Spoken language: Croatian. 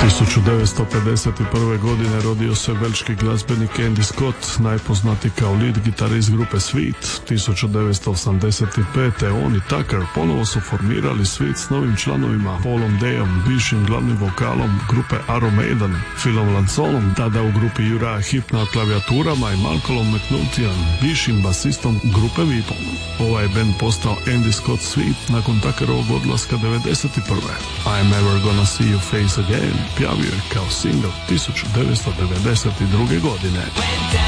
1951. godine rodio se velški glazbenik Andy Scott, najpoznati kao lead gitarist grupe Sweet. 1985. on i Tucker ponovo su formirali Sweet s novim članovima Paulom Dayom, bivšim glavnim vokalom grupe Iron Maiden, Philom Lansolom, tada u grupi Uriah Heep na klavijaturama, i Malcolmom McNultyjem, bivšim basistom grupe Weepon. Ovaj band postao Andy Scott Sweet nakon Tuckerovog odlaska 1991. I'm Never Gonna See You Face Again pjavio je kao single 1992. godine.